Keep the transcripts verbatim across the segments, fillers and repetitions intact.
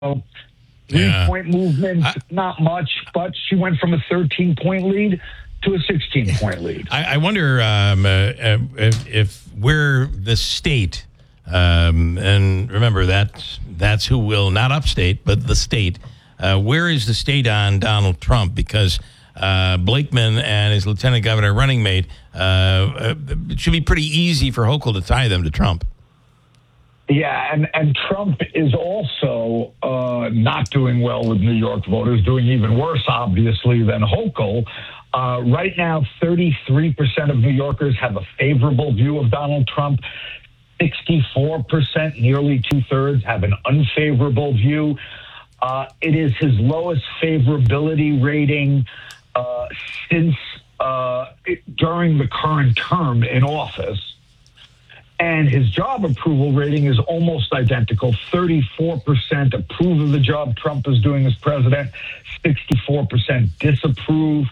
Yeah. Three-point movement, I, not much, but she went from a thirteen-point lead to a sixteen-point lead. I, I wonder um, uh, if, if we're the state, um, and remember that that's who will, not upstate, but the state. Uh, where is the state on Donald Trump? Because uh, Blakeman and his lieutenant governor running mate, uh, it should be pretty easy for Hochul to tie them to Trump. Yeah, and, and Trump is also uh, not doing well with New York voters, doing even worse, obviously, than Hochul. Uh, right now, thirty-three percent of New Yorkers have a favorable view of Donald Trump. sixty-four percent, nearly two-thirds, have an unfavorable view. Uh, it is his lowest favorability rating uh, since uh, it, during the current term in office. And his job approval rating is almost identical. thirty-four percent approve of the job Trump is doing as president, sixty-four percent disapprove.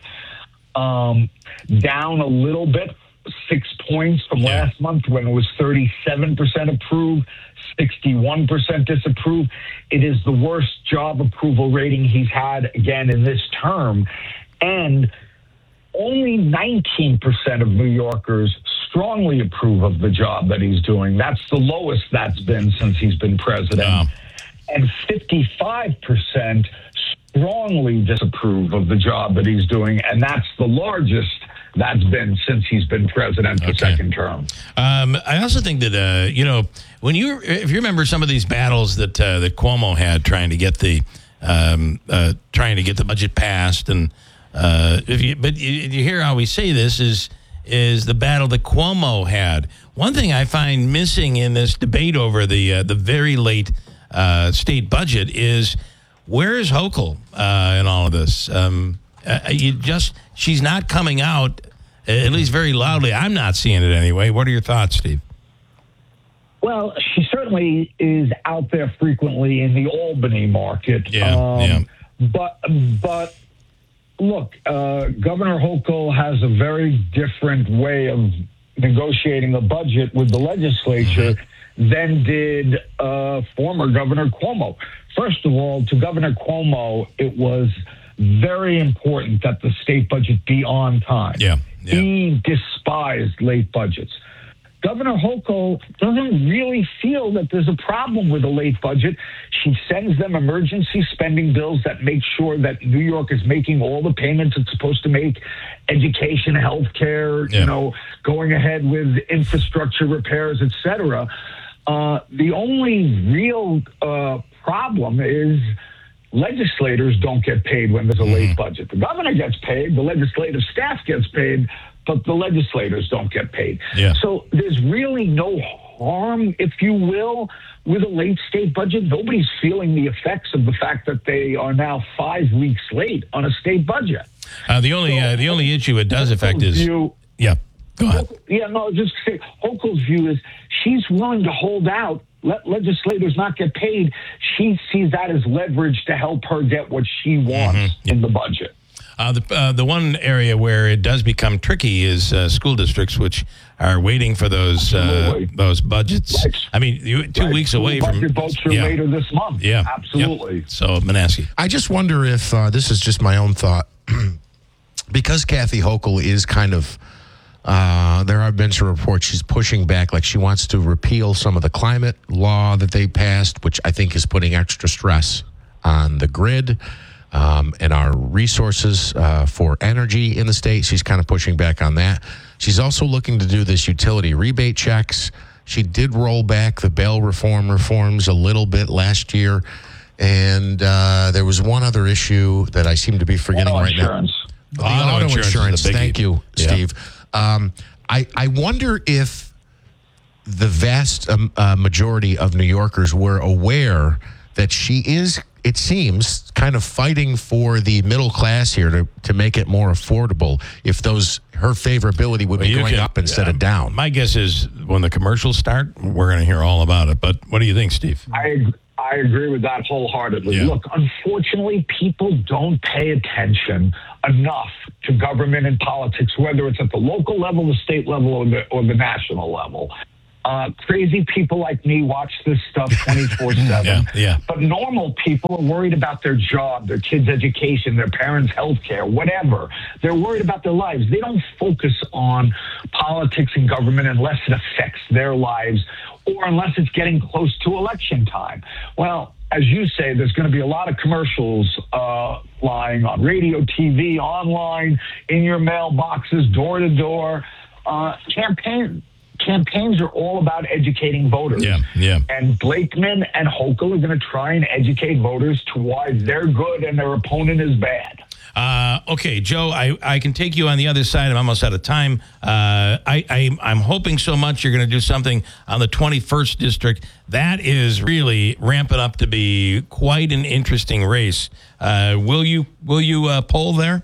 Um, down a little bit, six points from yeah. last month when it was thirty-seven percent approve, sixty-one percent disapprove. It is the worst job approval rating he's had, again, in this term. And only nineteen percent of New Yorkers strongly approve of the job that he's doing. That's the lowest that's been since he's been president. Wow. And fifty-five percent strongly disapprove of the job that he's doing, and that's the largest that's been since he's been president for Okay. second term. Um, I also think that, uh, you know, when you, if you remember some of these battles that uh, that Cuomo had trying to get the um, uh, trying to get the budget passed, and uh, if you, but you, you hear how we say this is is the battle that Cuomo had. One thing I find missing in this debate over the uh, the very late uh, state budget is where is Hochul uh, in all of this? Um, uh, you just she's not coming out, at least very loudly. I'm not seeing it anyway. What are your thoughts, Steve? Well, she certainly is out there frequently in the Albany market. Yeah, um, yeah. But but look, uh, Governor Hochul has a very different way of negotiating a budget with the legislature than did uh, former Governor Cuomo. First of all, to Governor Cuomo, it was very important that the state budget be on time. Yeah, yeah. He despised late budgets. Governor Hochul doesn't really feel that there's a problem with a late budget. She sends them emergency spending bills that make sure that New York is making all the payments it's supposed to make, education, health care, yeah. you know, going ahead with infrastructure repairs, et cetera. Uh, the only real uh, problem is legislators don't get paid when there's a late budget. The governor gets paid, the legislative staff gets paid, but the legislators don't get paid. Yeah. So there's really no harm, if you will, with a late state budget. Nobody's feeling the effects of the fact that they are now five weeks late on a state budget. Uh, the only So, uh, the only issue it does affect is view, yeah. Go ahead. Yeah, no, just say Hochul's view is she's willing to hold out, let legislators not get paid. She sees that as leverage to help her get what she wants Mm-hmm. in the budget. Uh, the uh, the one area where it does become tricky is uh, school districts, which are waiting for those uh, those budgets. Right. I mean, you, two Right. weeks away from budget votes are yeah. later this month. Yeah, absolutely. Yep. So Manasseh, I just wonder if uh, this is just my own thought, because Kathy Hochul is kind of. Uh, there have been some reports she's pushing back, like she wants to repeal some of the climate law that they passed, which I think is putting extra stress on the grid um, and our resources uh, for energy in the state. She's kind of pushing back on that. She's also looking to do this utility rebate checks. She did roll back the bail reform reforms a little bit last year. And uh, there was one other issue that I seem to be forgetting Auto right insurance. now. The Auto auto insurance is insurance. the biggie. Thank you, Yeah. Steve. Um, I, I wonder if the vast um, uh, majority of New Yorkers were aware that she is, it seems, kind of fighting for the middle class here to, to make it more affordable, if those her favorability would be You going can- up instead uh, of down. My guess is when the commercials start, we're going to hear all about it. But what do you think, Steve? I I agree with that wholeheartedly. Yeah. Look, unfortunately, people don't pay attention enough to government and politics, whether it's at the local level, the state level, or the, or the national level. Uh, crazy people like me watch this stuff twenty-four seven. Yeah, yeah. But normal people are worried about their job, their kids' education, their parents' health care, whatever. They're worried about their lives. They don't focus on politics and government unless it affects their lives or unless it's getting close to election time. Well, as you say, there's going to be a lot of commercials uh, lying on radio, T V, online, in your mailboxes, door to door. Uh, campaign campaigns are all about educating voters. Yeah, yeah. And Blakeman and Hochul are going to try and educate voters to why they're good and their opponent is bad. Uh, okay, Joe, I, I can take you on the other side. I'm almost out of time. Uh, I, I, I'm hoping so much you're going to do something on the twenty-first district. That is really ramping up to be quite an interesting race. Uh, will you will you uh, poll there?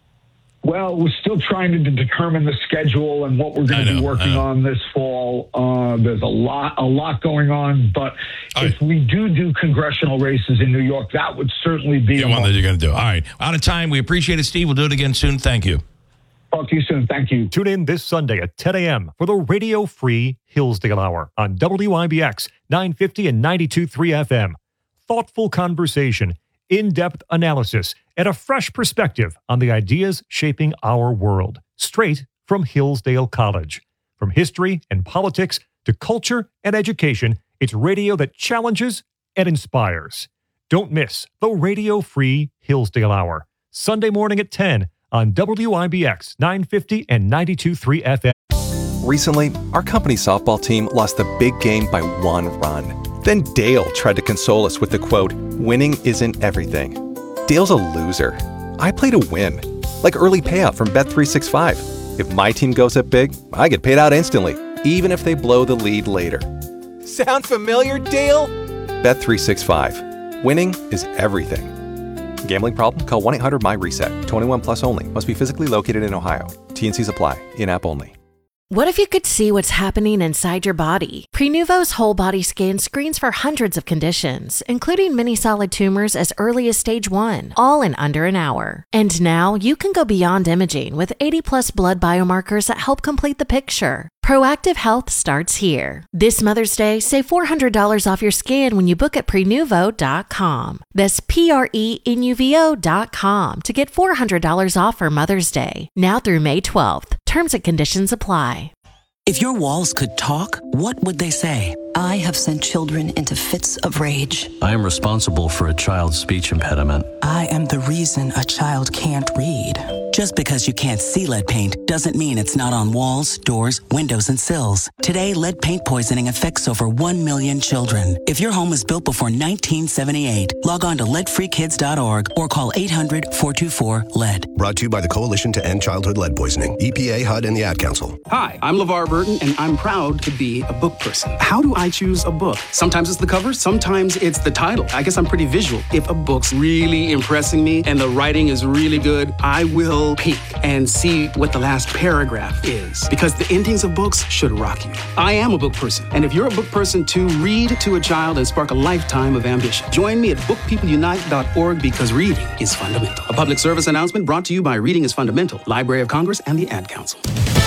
Well, we're still trying to determine the schedule and what we're going to be working on this fall. Uh, there's a lot, a lot going on. But All if right. we do do congressional races in New York, that would certainly be the one that you're going to do. All right, out of time. We appreciate it, Steve. We'll do it again soon. Thank you. Talk to you soon. Thank you. Tune in this Sunday at ten a.m. for the Radio Free Hillsdale Hour on W I B X nine fifty and ninety-two point three F M. Thoughtful conversation, in-depth analysis, and a fresh perspective on the ideas shaping our world, straight from Hillsdale College. From history and politics to culture and education, it's radio that challenges and inspires. Don't miss the Radio Free Hillsdale Hour, Sunday morning at ten on W I B X nine fifty and ninety-two point three F M. Recently, our company softball team lost the big game by one run. Then Dale tried to console us with the quote, "Winning isn't everything." Dale's a loser. I play to win. Like early payout from Bet three sixty-five. If my team goes up big, I get paid out instantly, even if they blow the lead later. Sound familiar, Dale? Bet three sixty-five. Winning is everything. Gambling problem? Call one eight hundred M Y reset. twenty-one plus only. Must be physically located in Ohio. T and Cs apply. In-app only. What if you could see what's happening inside your body? Prenuvo's whole body scan screens for hundreds of conditions, including many solid tumors as early as stage one, all in under an hour. And now you can go beyond imaging with eighty plus blood biomarkers that help complete the picture. Proactive health starts here. This Mother's Day, save four hundred dollars off your scan when you book at prenuvo dot com. That's P R E N U V O dot com to get four hundred dollars off for Mother's Day. Now through May twelfth. Terms and conditions apply. If your walls could talk, what would they say? I have sent children into fits of rage. I am responsible for a child's speech impediment. I am the reason a child can't read. Just because you can't see lead paint doesn't mean it's not on walls, doors, windows, and sills. Today, lead paint poisoning affects over one million children. If your home was built before nineteen seventy-eight, log on to lead free kids dot org or call eight hundred, four two four, lead. Brought to you by the Coalition to End Childhood Lead Poisoning, E P A, H U D, and the Ad Council. Hi, I'm LeVar Burton, and I'm proud to be a book person. How do I choose a book? Sometimes it's the cover, sometimes it's the title. I guess I'm pretty visual. If a book's really impressing me and the writing is really good, I will peek and see what the last paragraph is, because the endings of books should rock you. I am a book person, and if you're a book person too, read to a child and spark a lifetime of ambition. Join me at book people unite dot org because reading is fundamental. A public service announcement brought to you by Reading is Fundamental, Library of Congress, and the Ad Council.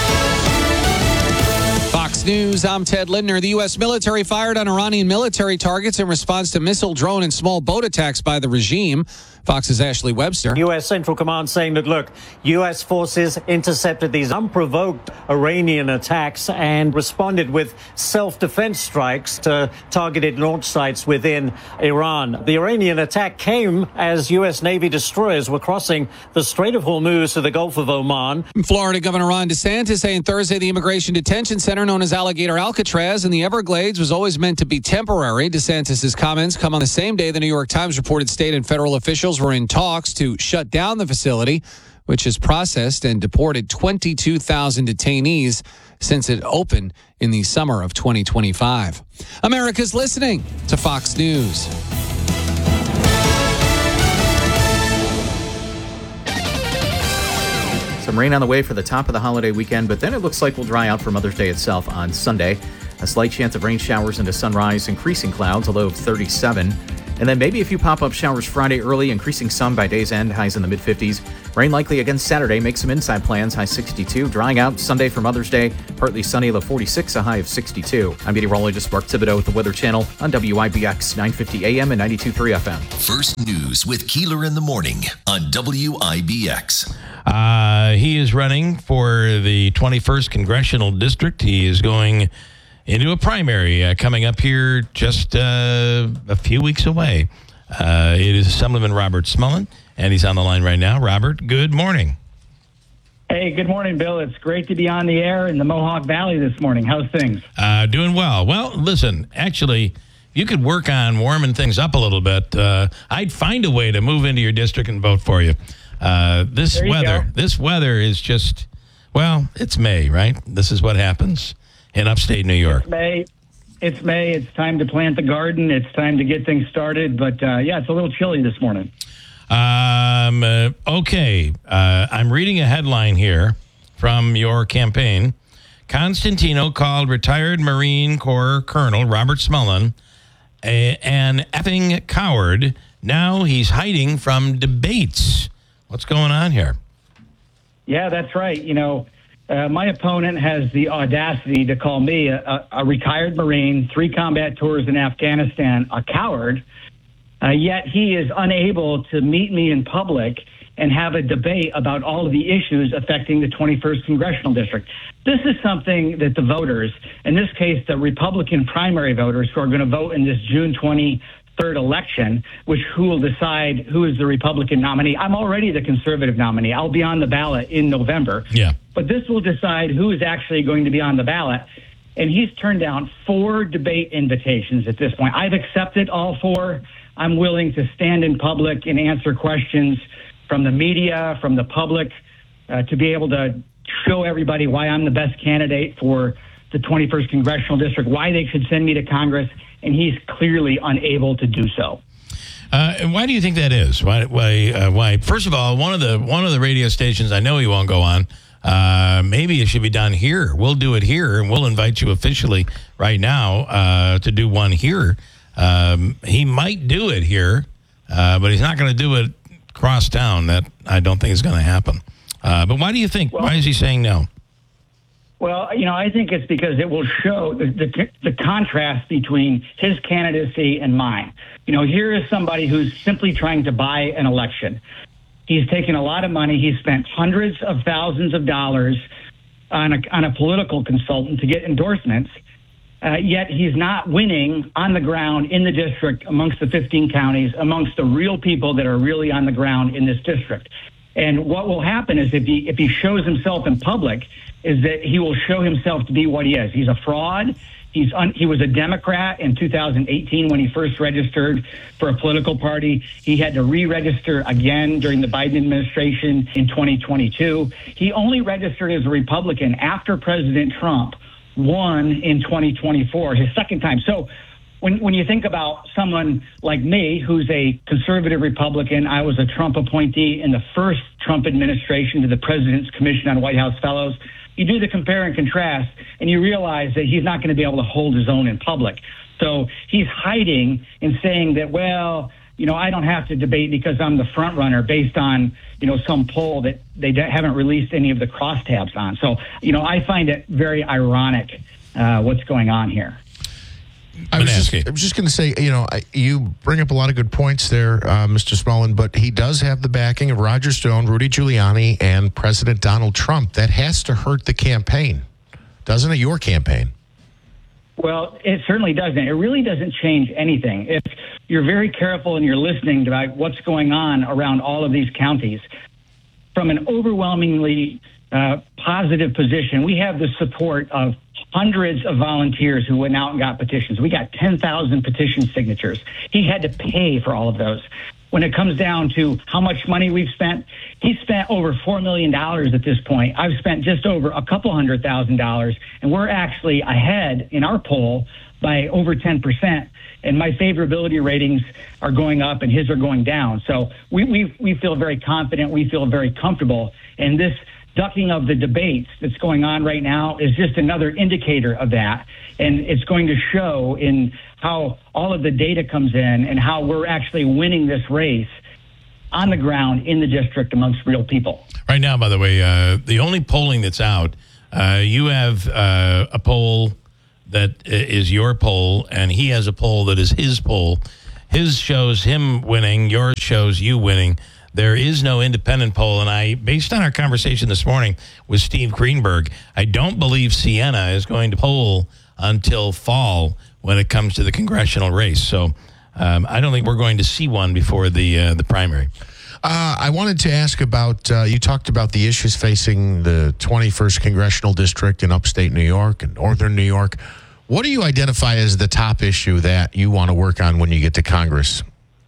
Fox News, I'm Ted Lindner. The U S military fired on Iranian military targets in response to missile, drone, and small boat attacks by the regime. Fox's Ashley Webster. U S Central Command saying that, look, U S forces intercepted these unprovoked Iranian attacks and responded with self-defense strikes to targeted launch sites within Iran. The Iranian attack came as U S Navy destroyers were crossing the Strait of Hormuz to the Gulf of Oman. Florida Governor Ron DeSantis saying Thursday the immigration detention center known as Alligator Alcatraz in the Everglades was always meant to be temporary. DeSantis' comments come on the same day the New York Times reported state and federal officials were in talks to shut down the facility, which has processed and deported twenty-two thousand detainees since it opened in the summer of twenty twenty-five. America's listening to Fox News. Some rain on the way for the top of the holiday weekend, but then it looks like we'll dry out for Mother's Day itself on Sunday. A slight chance of rain showers into sunrise, increasing clouds, a low of thirty-seven. And then maybe a few pop-up showers Friday early, increasing some by day's end, highs in the mid-fifties. Rain likely again Saturday, make some inside plans, high sixty-two. Drying out Sunday for Mother's Day, partly sunny, low forty-six, a high of sixty-two. I'm meteorologist Mark Thibodeau with the Weather Channel on W I B X nine fifty A M and ninety-two point three F M. First News with Keeler in the morning on W I B X. Uh, he is running for the twenty-first Congressional District. He is going into a primary uh, coming up here just uh, a few weeks away. Uh, it is Assemblyman Robert Smullen, and he's on the line right now. Robert, good morning. Hey, good morning, Bill. It's great to be on the air in the Mohawk Valley this morning. How's things? Uh, doing well. Well, listen, actually, you could work on warming things up a little bit. Uh, I'd find a way to move into your district and vote for you. Uh, this weather, go. this weather is just, well, it's May, right? This is what happens in upstate New York. It's May. It's May. It's time to plant the garden. It's time to get things started. But, uh, yeah, it's a little chilly this morning. Um. Uh, okay. Uh, I'm reading a headline here from your campaign. Constantino called retired Marine Corps Colonel Robert Smullen a, an effing coward. Now he's hiding from debates. What's going on here? Yeah, that's right. You know, uh, my opponent has the audacity to call me, a, a, a retired Marine, three combat tours in Afghanistan, a coward. Uh, yet he is unable to meet me in public and have a debate about all of the issues affecting the twenty-first Congressional District. This is something that the voters, in this case, the Republican primary voters who are going to vote in this June twenty-third election, which who will decide who is the Republican nominee. I'm already the conservative nominee. I'll be on the ballot in November. Yeah. But this will decide who is actually going to be on the ballot. And he's turned down four debate invitations at this point. I've accepted all four. I'm willing to stand in public and answer questions from the media, from the public, uh, to be able to show everybody why I'm the best candidate for the twenty-first Congressional District, why they should send me to Congress, and he's clearly unable to do so. Uh, and why do you think that is? Why? Why? Uh, why? First of all, one of the one of the radio stations I know he won't go on. Uh, maybe it should be done here. We'll do it here, and we'll invite you officially right now uh, to do one here. Um, he might do it here, uh, but he's not going to do it across town. That I don't think is going to happen. Uh, but why do you think? Well, why is he saying no? Well, you know, I think it's because it will show the, the, the contrast between his candidacy and mine. You know, here is somebody who's simply trying to buy an election. He's taken a lot of money. He's spent hundreds of thousands of dollars on a, on a political consultant to get endorsements. Uh, yet he's not winning on the ground in the district amongst the fifteen counties, amongst the real people that are really on the ground in this district. And what will happen is if he if he shows himself in public, is that he will show himself to be what he is. He's a fraud. He's un, he was a Democrat in two thousand eighteen when he first registered for a political party. He had to re-register again during the Biden administration in twenty twenty-two. He only registered as a Republican after President Trump won in twenty twenty-four, his second time. So when when you think about someone like me, who's a conservative Republican, I was a Trump appointee in the first Trump administration to the President's Commission on White House Fellows. You do the compare and contrast, and you realize that he's not going to be able to hold his own in public. So he's hiding and saying that, well, you know, I don't have to debate because I'm the front runner based on, you know, some poll that they haven't released any of the crosstabs on. So, you know, I find it very ironic uh, what's going on here. I was just, I was just going to say, you know, I, you bring up a lot of good points there, uh, Mister Smullen, but he does have the backing of Roger Stone, Rudy Giuliani, and President Donald Trump. That has to hurt the campaign, doesn't it? Your campaign. Well, it certainly doesn't. It really doesn't change anything. If you're very careful and you're listening to what's going on around all of these counties, from an overwhelmingly uh, positive position, we have the support of hundreds of volunteers who went out and got petitions. We got ten thousand petition signatures. He had to pay for all of those. When it comes down to how much money we've spent, he's spent over four million dollars at this point. I've spent just over a couple hundred thousand dollars, and we're actually ahead in our poll by over ten percent. And my favorability ratings are going up and his are going down. So we, we, we feel very confident. We feel very comfortable. And this ducking of the debates that's going on right now is just another indicator of that. And it's going to show in how all of the data comes in and how we're actually winning this race on the ground in the district amongst real people. Right now, by the way, uh, the only polling that's out, uh, you have uh, a poll that is your poll, and he has a poll that is his poll. His shows him winning, yours shows you winning. There is no independent poll, and I, based on our conversation this morning with Steve Greenberg, I don't believe Siena is going to poll until fall when it comes to the congressional race. So um, I don't think we're going to see one before the uh, the primary. Uh, I wanted to ask about, uh, you talked about the issues facing the twenty-first Congressional District in upstate New York and northern New York. What do you identify as the top issue that you want to work on when you get to Congress?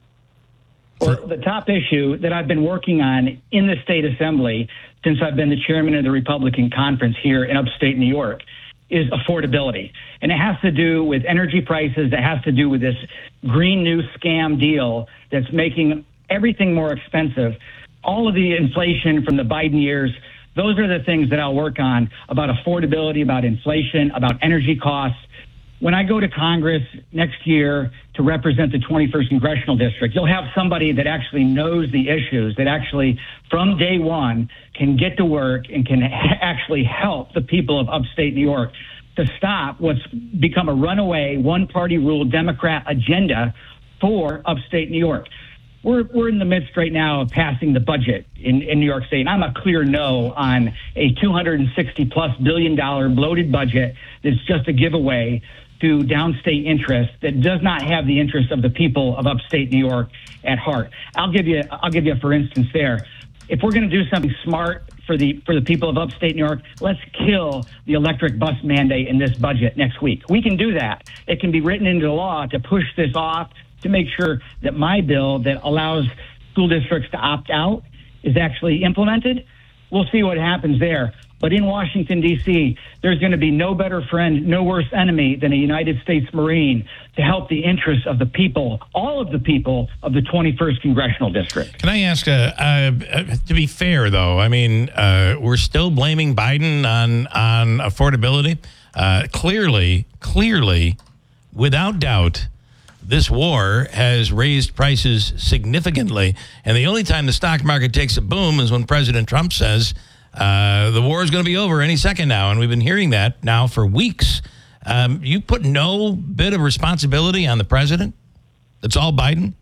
Well, the top issue that I've been working on in the state assembly since I've been the chairman of the Republican conference here in upstate New York is affordability. And it has to do with energy prices. It has to do with this green new scam deal that's making everything more expensive. All of the inflation from the Biden years, those are the things that I'll work on about affordability, about inflation, about energy costs. When I go to Congress next year to represent the twenty-first Congressional District, you'll have somebody that actually knows the issues, that actually from day one can get to work and can ha- actually help the people of upstate New York to stop what's become a runaway one-party rule Democrat agenda for upstate New York. We're we're in the midst right now of passing the budget in, in New York State, and I'm a clear no on a two hundred sixty plus billion dollar bloated budget that's just a giveaway to downstate interests that does not have the interests of the people of upstate New York at heart. I'll give you I'll give you for instance there. If we're going to do something smart for the for the people of upstate New York, let's kill the electric bus mandate in this budget next week. We can do that. It can be written into law to push this off, to make sure that my bill that allows school districts to opt out is actually implemented. We'll see what happens there. But in Washington, D C, there's going to be no better friend, no worse enemy than a United States Marine to help the interests of the people, all of the people of the twenty-first Congressional District. Can I ask, uh, uh, to be fair, though, I mean, uh, we're still blaming Biden on, on affordability. Uh, clearly, clearly, without doubt, this war has raised prices significantly. And the only time the stock market takes a boom is when President Trump says uh, the war is going to be over any second now. And we've been hearing that now for weeks. Um, you put no bit of responsibility on the president? It's all Biden?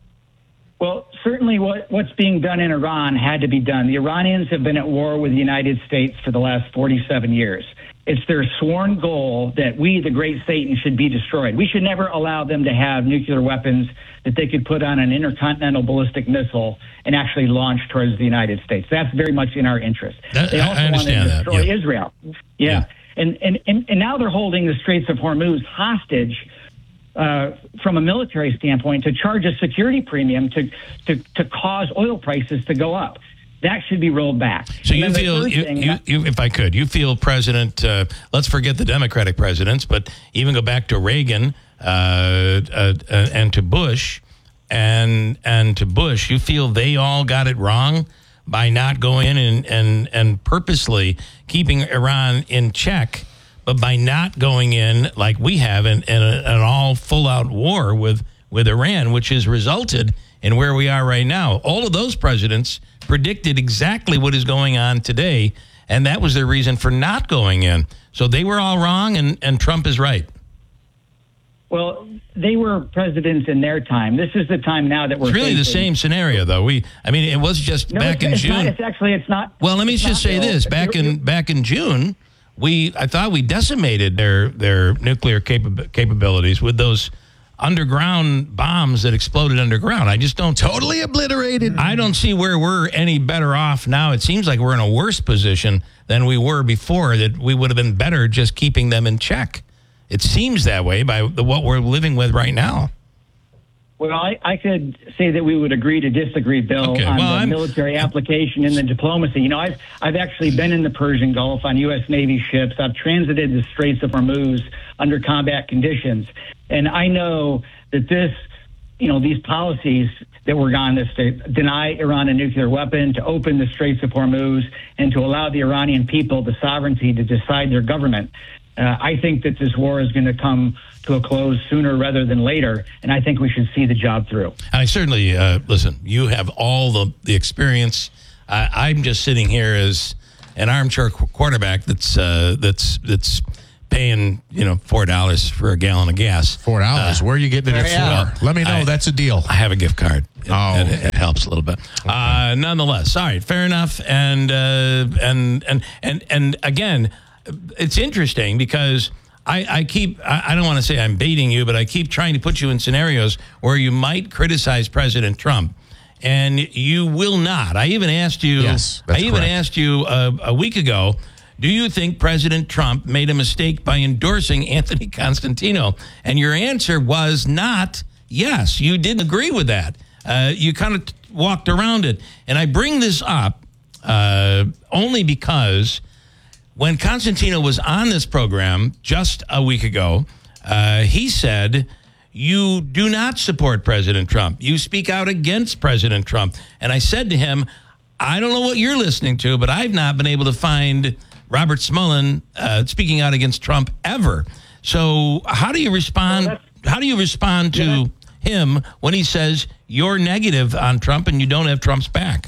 Well, certainly what, what's being done in Iran had to be done. The Iranians have been at war with the United States for the last forty-seven years. It's their sworn goal that we, the great Satan, should be destroyed. We should never allow them to have nuclear weapons that they could put on an intercontinental ballistic missile and actually launch towards the United States. That's very much in our interest. That, they also I understand want to destroy that. Yeah. Israel. Yeah. Yeah. And, and, and, and now they're holding the Straits of Hormuz hostage uh, from a military standpoint to charge a security premium to, to, to cause oil prices to go up. That should be rolled back. So And you then the feel, third you, thing- you, you, if I could, you feel President, uh, let's forget the Democratic presidents, but even go back to Reagan uh, uh, and to Bush and and to Bush, you feel they all got it wrong by not going in and, and, and purposely keeping Iran in check, but by not going in like we have in, in a, an all full-out war with, with Iran, which has resulted in where we are right now. All of those presidents predicted exactly what is going on today, and that was their reason for not going in. So they were all wrong, and, and Trump is right. Well, they were presidents in their time. This is the time now that we're It's really the facing. same scenario, though. We, I mean, it was just No, back it's, in it's June. Not, it's actually, it's not. Well, let me it's just not, say Bill. this: back You're- in back in June, we I thought we decimated their their nuclear capa- capabilities with those underground bombs that exploded underground. I just don't Totally obliterated. I don't see where we're any better off now. It seems like we're in a worse position than we were before. That we would have been better just keeping them in check. It seems that way by the, what we're living with right now. Well, I, I could say that we would agree to disagree, Bill, Okay, on well, the I'm- military application and the diplomacy. You know, I've I've actually been in the Persian Gulf on U S Navy ships. I've transited the Straits of Hormuz under combat conditions, and I know that this you know, these policies that were on this to deny Iran a nuclear weapon, to open the Straits of Hormuz, and to allow the Iranian people the sovereignty to decide their government. Uh, I think that this war is going to come to a close sooner rather than later, and I think we should see the job through. I certainly, uh, listen, you have all the, the experience. Uh, I'm just sitting here as an armchair qu- quarterback that's uh, that's that's paying, you know, four dollars for a gallon of gas. Four dollars? Uh, Where are you getting it yeah. for? Let me know. I, That's a deal. I have a gift card. It, oh, it, it helps a little bit. Okay. Uh, nonetheless, all right, fair enough. And uh, and and and and again, it's interesting because I, I keep. I, I don't want to say I'm baiting you, but I keep trying to put you in scenarios where you might criticize President Trump, and you will not. I even asked you. Yes, I even correct. asked you uh, a week ago. Do you think President Trump made a mistake by endorsing Anthony Constantino? And your answer was not yes. You didn't agree with that. Uh, you kind of t- walked around it. And I bring this up uh, only because when Constantino was on this program just a week ago, uh, he said, you do not support President Trump. You speak out against President Trump. And I said to him, I don't know what you're listening to, but I've not been able to find Robert Smullen uh, speaking out against Trump ever. So how do you respond? Well, how do you respond to yeah. him when he says you're negative on Trump and you don't have Trump's back?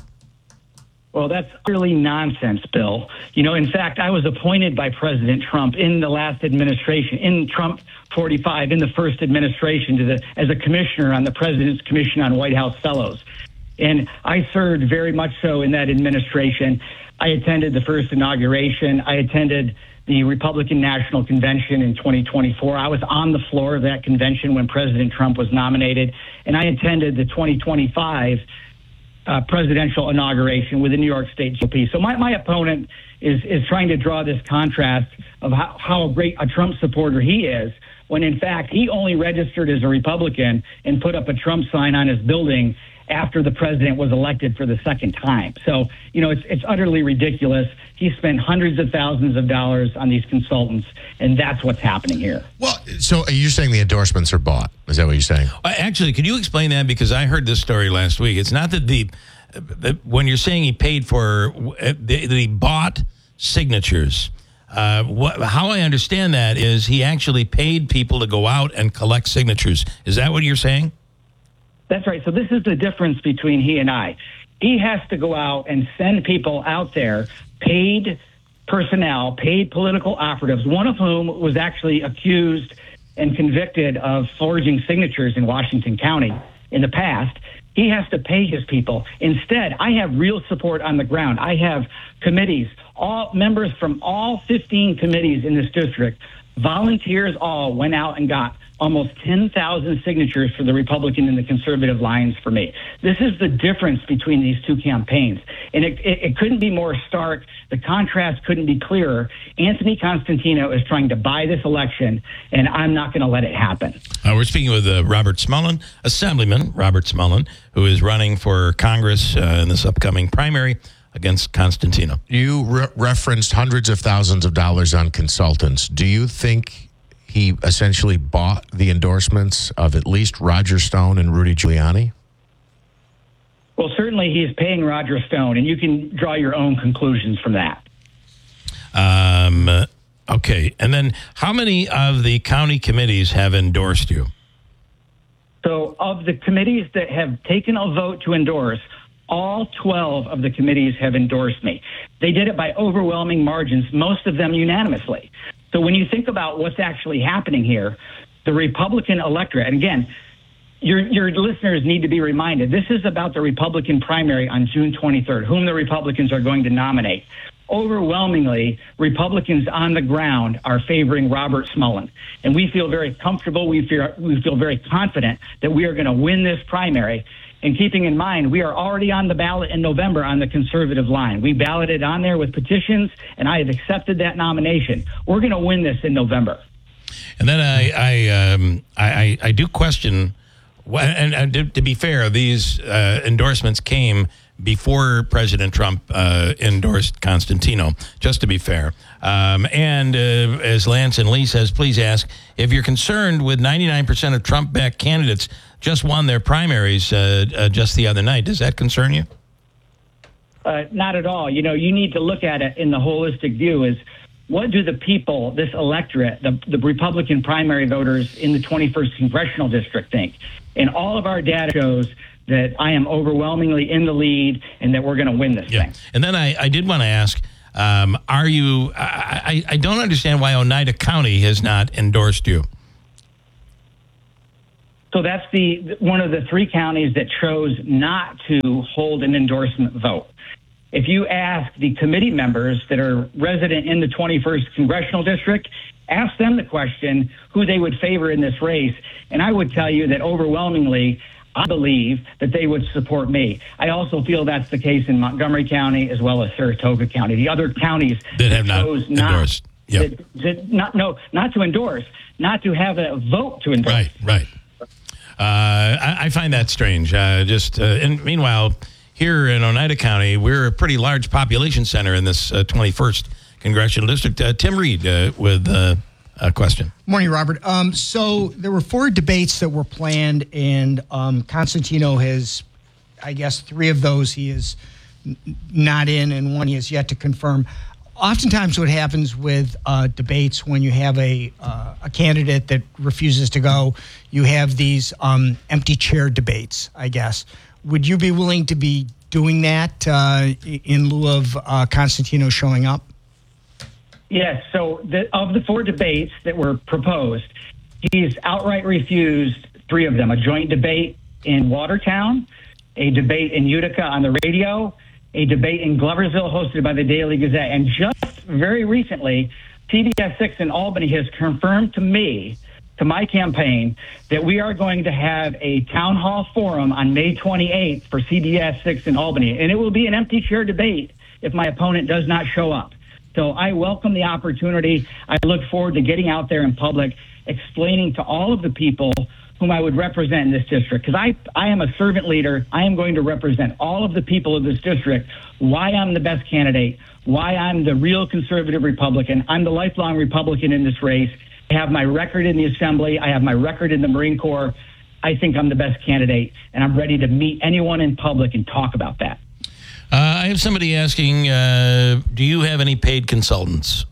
Well, that's really nonsense, Bill. You know, in fact, I was appointed by President Trump in the last administration, in Trump forty-five, in the first administration, to the as a commissioner on the President's Commission on White House Fellows. And I served very much so in that administration. I attended the first inauguration. I attended the Republican National Convention in twenty twenty-four. I was on the floor of that convention when President Trump was nominated. And I attended the twenty twenty-five uh, presidential inauguration with the New York State G O P. So my, my opponent is, is trying to draw this contrast of how, how great a Trump supporter he is, when in fact he only registered as a Republican and put up a Trump sign on his building after the president was elected for the second time. So, you know, it's it's utterly ridiculous. He spent hundreds of thousands of dollars on these consultants, and that's what's happening here. Well, so are you saying the endorsements are bought? Is that what you're saying? Uh, actually, could you explain that? Because I heard this story last week. It's not that the, the when you're saying he paid for, uh, that he bought signatures. Uh, what, how I understand that is he actually paid people to go out and collect signatures. Is that what you're saying? That's right. So this is the difference between he and I. He has to go out and send people out there, paid personnel, paid political operatives, one of whom was actually accused and convicted of forging signatures in Washington County in the past. He has to pay his people. Instead, I have real support on the ground. I have committees, all members from all fifteen committees in this district, volunteers all went out and got almost ten thousand signatures for the Republican and the conservative lines for me. This is the difference between these two campaigns. And it, it, it couldn't be more stark. The contrast couldn't be clearer. Anthony Constantino is trying to buy this election, and I'm not going to let it happen. Uh, we're speaking with uh, Robert Smullen, Assemblyman Robert Smullen, who is running for Congress uh, in this upcoming primary against Constantino. You re- referenced hundreds of thousands of dollars on consultants. Do you think he essentially bought the endorsements of at least Roger Stone and Rudy Giuliani? Well, certainly he's paying Roger Stone, and you can draw your own conclusions from that. Um, okay. And then how many of the county committees have endorsed you? So of the committees that have taken a vote to endorse, all twelve of the committees have endorsed me. They did it by overwhelming margins, most of them unanimously. So when you think about what's actually happening here, the Republican electorate, and again, your your listeners need to be reminded, this is about the Republican primary on June twenty-third, whom the Republicans are going to nominate. Overwhelmingly, Republicans on the ground are favoring Robert Smullen. And we feel very comfortable, we feel, we feel very confident that we are going to win this primary. And keeping in mind, we are already on the ballot in November on the conservative line. We balloted on there with petitions, and I have accepted that nomination. We're going to win this in November. And then I I um, I, I do question, and, and to, to be fair, these uh, endorsements came before President Trump uh, endorsed Constantino, just to be fair. Um, and uh, as Lance and Lee says, please ask if you're concerned with ninety-nine percent of Trump-backed candidates just won their primaries uh, uh, just the other night. Does that concern you? Uh, not at all. You know, you need to look at it in the holistic view is what do the people, this electorate, the, the Republican primary voters in the twenty-first Congressional District think? And all of our data shows that I am overwhelmingly in the lead and that we're going to win this yeah. thing. And then I, I did want to ask, um, are you, I, I, I don't understand why Oneida County has not endorsed you. So that's the one of the three counties that chose not to hold an endorsement vote. If you ask the committee members that are resident in the twenty-first Congressional District, ask them the question who they would favor in this race, and I would tell you that overwhelmingly, I believe that they would support me. I also feel that's the case in Montgomery County as well as Saratoga County. The other counties that have not chose endorsed. Not, yep. that, that not, no, not to endorse, not to have a vote to endorse. Right, right. Uh, I, I find that strange. Uh, just uh, and meanwhile, here in Oneida County, we're a pretty large population center in this uh, twenty-first Congressional District. Uh, Tim Reed uh, with uh, a question. Morning, Robert. Um, so there were four debates that were planned, and um, Constantino has, I guess, three of those he is n- not in, and one he has yet to confirm. Oftentimes what happens with uh, debates when you have a uh, a candidate that refuses to go, you have these um, empty chair debates, I guess. Would you be willing to be doing that uh, in lieu of uh, Constantino showing up? Yes. So the, of the four debates that were proposed, he's outright refused three of them: a joint debate in Watertown, a debate in Utica on the radio, a debate in Gloversville hosted by the Daily Gazette. And just very recently, C B S six in Albany has confirmed to me, to my campaign, that we are going to have a town hall forum on May twenty-eighth for C B S six in Albany. And it will be an empty chair debate if my opponent does not show up. So I welcome the opportunity. I look forward to getting out there in public, explaining to all of the people whom I would represent in this district, because I, I am a servant leader. I am going to represent all of the people of this district, why I'm the best candidate, why I'm the real conservative Republican. I'm the lifelong Republican in this race. I have my record in the Assembly. I have my record in the Marine Corps. I think I'm the best candidate, and I'm ready to meet anyone in public and talk about that. Uh, I have somebody asking, uh, do you have any paid consultants?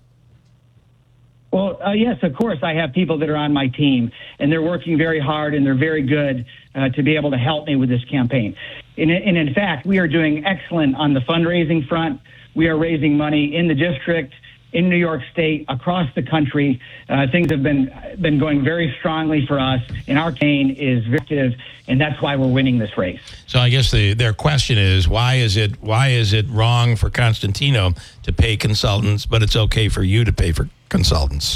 Well, uh, yes, of course. I have people that are on my team, and they're working very hard, and they're very good uh, to be able to help me with this campaign. And, and in fact, we are doing excellent on the fundraising front. We are raising money in the district, in New York State, across the country. Uh, things have been been going very strongly for us, and our campaign is active, and that's why we're winning this race. So I guess the, their question is, why is it why is it wrong for Constantino to pay consultants, but it's okay for you to pay for consultants?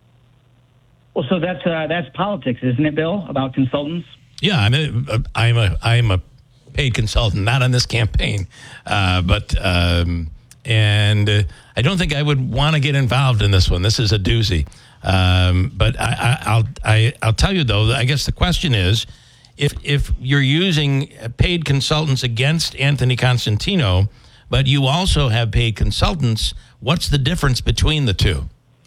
Well, so that's uh, that's politics, isn't it, Bill? About consultants? Yeah, I'm a, I'm a I'm a paid consultant, not on this campaign, uh, but um, and uh, I don't think I would want to get involved in this one. This is a doozy. Um, but I, I, I'll I, I'll tell you though. I guess the question is, if if you're using paid consultants against Anthony Constantino, but you also have paid consultants, what's the difference between the two?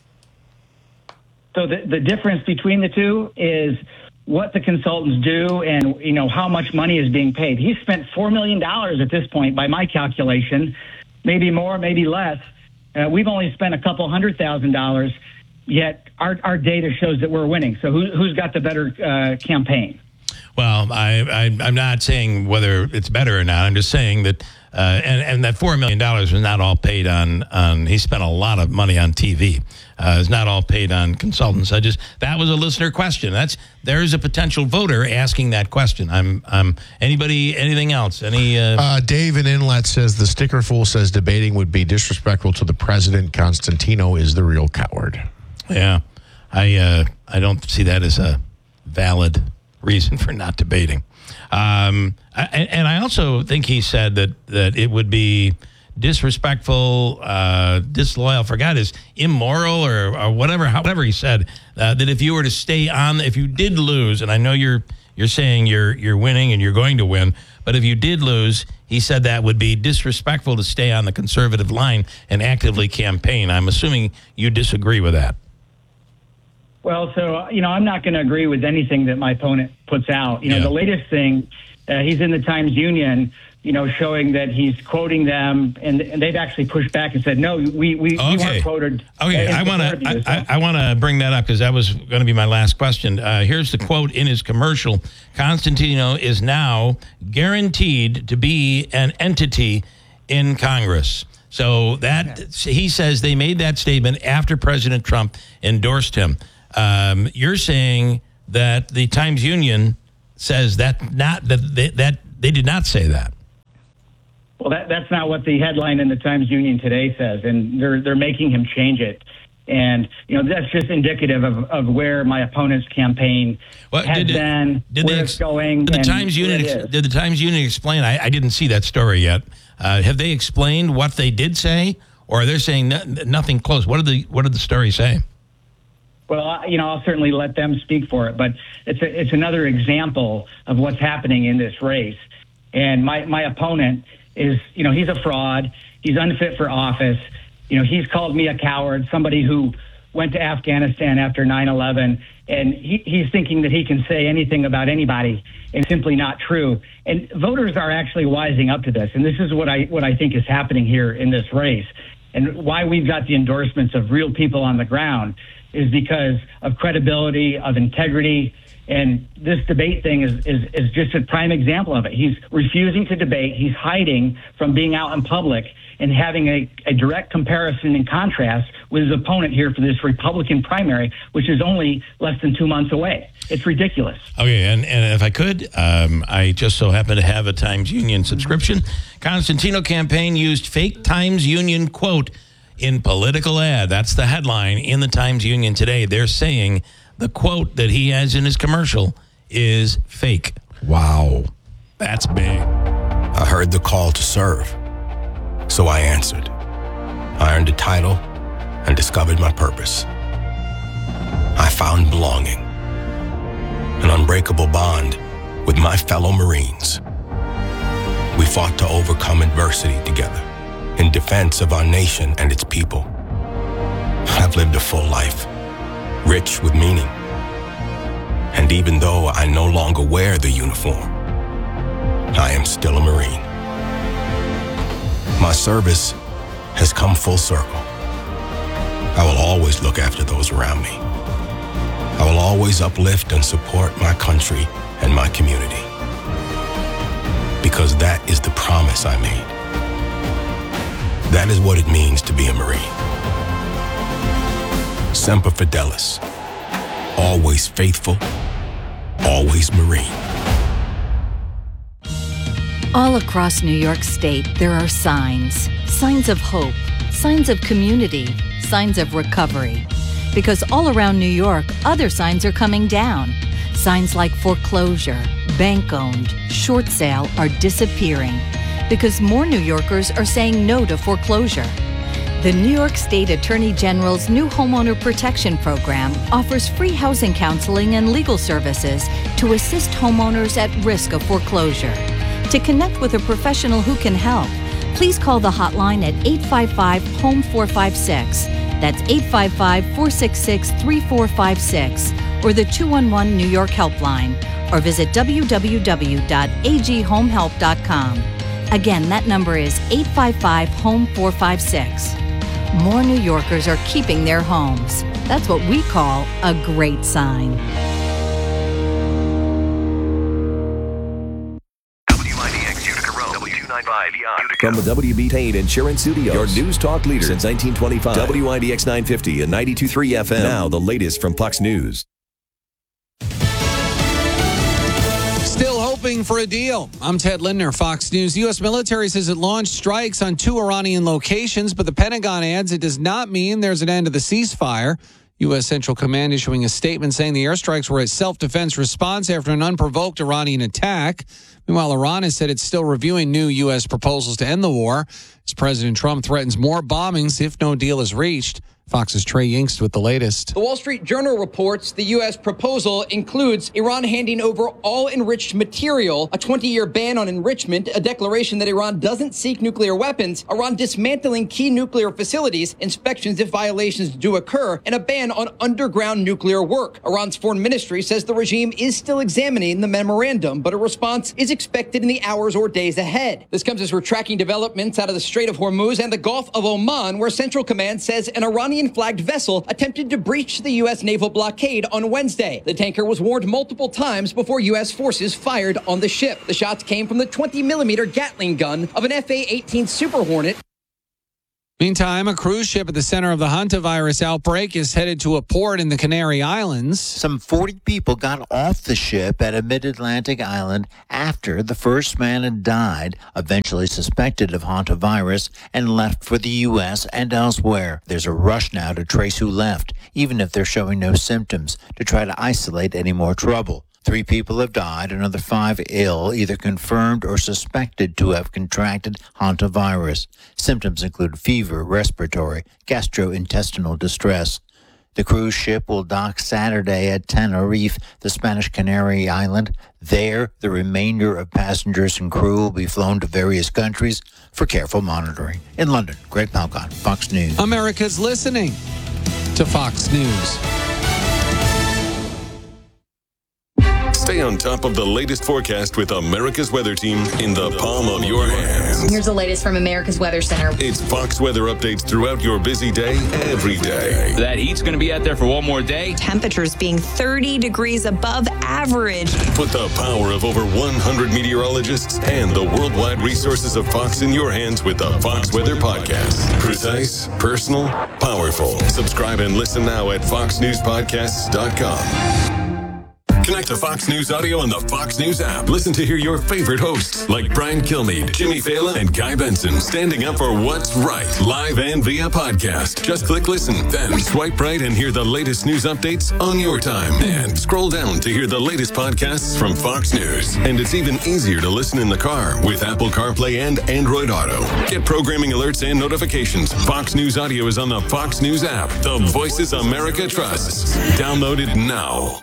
So the, the difference between the two is what the consultants do and, you know, how much money is being paid. He's spent four million dollars at this point, by my calculation, maybe more, maybe less. Uh, we've only spent a couple hundred thousand dollars, yet our, our data shows that we're winning. So who, who's got the better uh, campaign? Well, I, I, I'm not saying whether it's better or not. I'm just saying that, uh, and, and that four million dollars was not all paid on, on, he spent a lot of money on T V. Uh, it's not all paid on consultants. I just, that was a listener question. That's, there's a potential voter asking that question. I'm, I'm, anybody, anything else? Any, uh, uh, Dave in Inlet says the sticker fool says debating would be disrespectful to the president. Constantino is the real coward. Yeah. I, uh, I don't see that as a valid reason for not debating. Um, I, and I also think he said that, that it would be disrespectful, uh, disloyal, forgot his immoral or, or whatever, however he said, uh, that if you were to stay on, if you did lose, and I know you're you're saying you're you're winning and you're going to win. But if you did lose, he said that would be disrespectful to stay on the conservative line and actively campaign. I'm assuming you disagree with that. Well, so, you know, I'm not going to agree with anything that my opponent puts out. You know, Yeah. the latest thing, uh, he's in the Times-Union, you know, showing that he's quoting them, and, and they've actually pushed back and said, no, we, we, Okay. we weren't quoted. Okay, I want to I, I, I want to bring that up because that was going to be my last question. Uh, here's the quote in his commercial: Constantino is now guaranteed to be an entity in Congress. So that he says they made that statement after President Trump endorsed him. Um, you're saying that the Times-Union says that not that they, that they did not say that. Well, that, that's not what the headline in the Times-Union today says, and they're they're making him change it. And, you know, that's just indicative of, of where my opponent's campaign What, has did it- been, did where they it's ex- going. Did the and Times where Union it ex- is. did the Times Union explain? I, I didn't see that story yet. Uh, have they explained what they did say, or are they saying no, nothing close? What did the what did the story say? Well, I- you know, I'll certainly let them speak for it, but it's a, it's another example of what's happening in this race. And my, my opponent is, you know, he's a fraud. He's unfit for office. You know, he's called me a coward, somebody who went to Afghanistan after nine eleven, and he, he's thinking that he can say anything about anybody, and it's simply not true. And voters are actually wising up to this, and this is what I what I think is happening here in this race, and why we've got the endorsements of real people on the ground is because of credibility, of integrity. And this debate thing is, is, is just a prime example of it. He's refusing to debate. He's hiding from being out in public and having a, a direct comparison and contrast with his opponent here for this Republican primary, which is only less than two months away. It's ridiculous. Okay, and, and if I could, um, I just so happen to have a Times Union subscription. Constantino campaign used fake Times Union quote in political ad. That's the headline in the Times Union today. They're saying the quote that he has in his commercial is fake. Wow. That's big. I heard the call to serve, so I answered. I earned a title and discovered my purpose. I found belonging, an unbreakable bond with my fellow Marines. We fought to overcome adversity together in defense of our nation and its people. I've lived a full life, rich with meaning. And even though I no longer wear the uniform, I am still a Marine. My service has come full circle. I will always look after those around me. I will always uplift and support my country and my community. Because that is the promise I made. That is what it means to be a Marine. Semper Fidelis. Always faithful, always Marine. All across New York State, there are signs. Signs of hope, signs of community, signs of recovery. Because all around New York, other signs are coming down. Signs like foreclosure, bank-owned, short sale are disappearing. Because more New Yorkers are saying no to foreclosure. The New York State Attorney General's new Homeowner Protection Program offers free housing counseling and legal services to assist homeowners at risk of foreclosure. To connect with a professional who can help, please call the hotline at eight five five, home four five six. That's eight five five, four six six, three four five six or the two one one New York Helpline, or visit w w w dot a g home help dot com. Again, that number is eight five five, home four five six. More New Yorkers are keeping their homes. That's what we call a great sign. W I D X Utica Road, W two ninety-five Utica. From the W B Payne Insurance Studios, your news talk leader since nineteen twenty-five. W I D X nine fifty and ninety-two point three F M. Now the latest from Fox News. Still hoping for a deal. I'm Ted Lindner, Fox News. U S military says it launched strikes on two Iranian locations, but the Pentagon adds it does not mean there's an end to the ceasefire. U S Central Command issuing a statement saying the airstrikes were a self-defense response after an unprovoked Iranian attack. Meanwhile, Iran has said it's still reviewing new U S proposals to end the war as President Trump threatens more bombings if no deal is reached. Fox's Trey Yingst with the latest. The Wall Street Journal reports the U S proposal includes Iran handing over all enriched material, a twenty-year ban on enrichment, a declaration that Iran doesn't seek nuclear weapons, Iran dismantling key nuclear facilities, inspections if violations do occur, and a ban on underground nuclear work. Iran's foreign ministry says the regime is still examining the memorandum, but a response is expected in the hours or days ahead. This comes as we're tracking developments out of the Strait of Hormuz and the Gulf of Oman, where Central Command says an Iranian flagged vessel attempted to breach the U S naval blockade on Wednesday. The tanker was warned multiple times before U S forces fired on the ship. The shots came from the twenty millimeter Gatling gun of an F A eighteen Super Hornet. Meantime, a cruise ship at the center of the hantavirus outbreak is headed to a port in the Canary Islands. Some forty people got off the ship at a mid-Atlantic island after the first man had died, eventually suspected of hantavirus, and left for the U S and elsewhere. There's a rush now to trace who left, even if they're showing no symptoms, to try to isolate any more trouble. Three people have died, another five ill, either confirmed or suspected to have contracted hantavirus. Symptoms include fever, respiratory, gastrointestinal distress. The cruise ship will dock Saturday at Tenerife, the Spanish Canary Island. There, the remainder of passengers and crew will be flown to various countries for careful monitoring. In London, Greg Palcon, Fox News. America's listening to Fox News. Stay on top of the latest forecast with America's Weather Team in the palm of your hands. Here's the latest from America's Weather Center. It's Fox weather updates throughout your busy day, every day. That heat's going to be out there for one more day. Temperatures being thirty degrees above average. Put the power of over one hundred meteorologists and the worldwide resources of Fox in your hands with the Fox Weather Podcast. Precise, personal, powerful. Subscribe and listen now at fox news podcasts dot com. Connect to Fox News Audio on the Fox News app. Listen to hear your favorite hosts like Brian Kilmeade, Jimmy Fallon, and Guy Benson standing up for what's right, live and via podcast. Just click listen, then swipe right and hear the latest news updates on your time. And scroll down to hear the latest podcasts from Fox News. And it's even easier to listen in the car with Apple CarPlay and Android Auto. Get programming alerts and notifications. Fox News Audio is on the Fox News app. The voices America trusts. Download it now.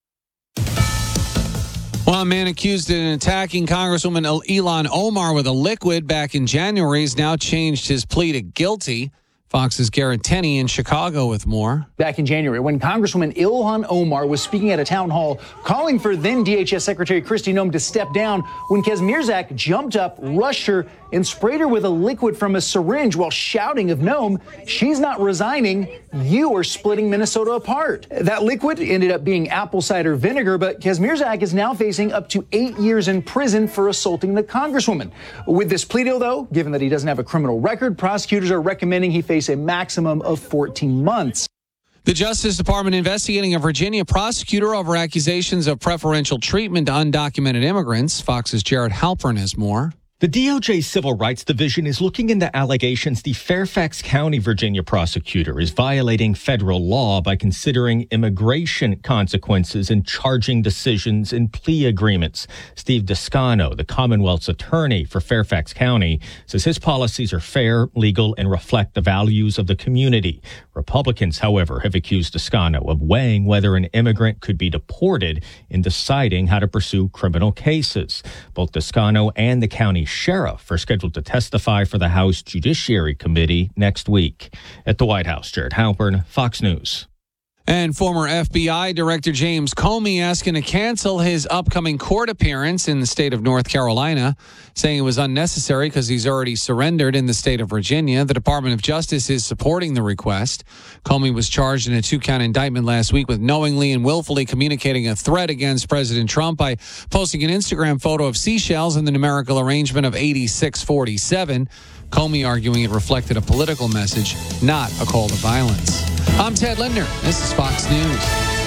Well, a man accused of attacking Congresswoman Ilhan Omar with a liquid back in January has now changed his plea to guilty. Fox's Garrett Tenney in Chicago with more. Back in January, when Congresswoman Ilhan Omar was speaking at a town hall calling for then D H S Secretary Kristi Noem to step down, when Kaz Mirzak jumped up, rushed her, and sprayed her with a liquid from a syringe while shouting of Noem, "She's not resigning. You are splitting Minnesota apart." That liquid ended up being apple cider vinegar, but Kaz Mirzak is now facing up to eight years in prison for assaulting the Congresswoman. With this plea deal, though, given that he doesn't have a criminal record, prosecutors are recommending he face a maximum of fourteen months. The Justice Department investigating a Virginia prosecutor over accusations of preferential treatment to undocumented immigrants. Fox's Jared Halpern has more. The D O J Civil Rights Division is looking into allegations the Fairfax County, Virginia prosecutor is violating federal law by considering immigration consequences and charging decisions in plea agreements. Steve Descano, the Commonwealth's attorney for Fairfax County, says his policies are fair, legal, and reflect the values of the community. Republicans, however, have accused Descano of weighing whether an immigrant could be deported in deciding how to pursue criminal cases. Both Descano and the county sheriff are scheduled to testify for the House Judiciary Committee next week. At the White House, Jared Halpern, Fox News. And former F B I Director James Comey asking to cancel his upcoming court appearance in the state of North Carolina, saying it was unnecessary because he's already surrendered in the state of Virginia. The Department of Justice is supporting the request. Comey was charged in a two-count indictment last week with knowingly and willfully communicating a threat against President Trump by posting an Instagram photo of seashells in the numerical arrangement of eighty-six forty-seven. Comey arguing it reflected a political message, not a call to violence. I'm Ted Linder. This is Fox News.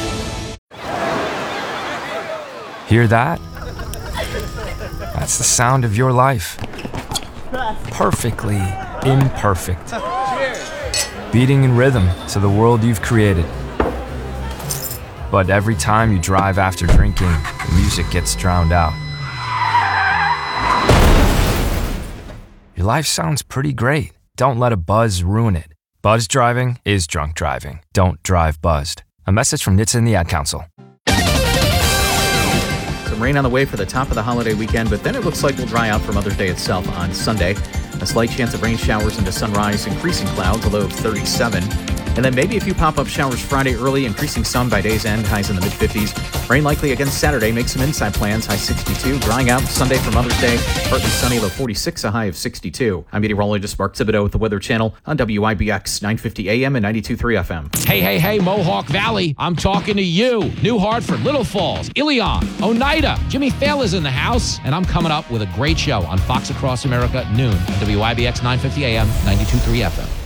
Hear that? That's the sound of your life. Perfectly imperfect. Beating in rhythm to the world you've created. But every time you drive after drinking, the music gets drowned out. Your life sounds pretty great. Don't let a buzz ruin it. Buzzed driving is drunk driving. Don't drive buzzed. A message from N H T S A and the Ad Council. Some rain on the way for the top of the holiday weekend, but then it looks like we'll dry out for Mother's Day itself on Sunday. A slight chance of rain showers into sunrise, increasing clouds, a low of thirty-seven. And then maybe a few pop-up showers Friday early, increasing some by day's end, highs in the mid-fifties. Rain likely again Saturday, make some inside plans, high sixty-two. Drying out Sunday for Mother's Day, partly sunny, low forty-six, a high of sixty-two. I'm meteorologist Mark Thibodeau with the Weather Channel on W I B X nine fifty A M and ninety-two point three F M. Hey, hey, hey, Mohawk Valley, I'm talking to you. New Hartford, Little Falls, Ilion, Oneida, Jimmy Fallon's in the house, and I'm coming up with a great show on Fox Across America at noon on W I B X nine fifty A M, ninety-two point three F M.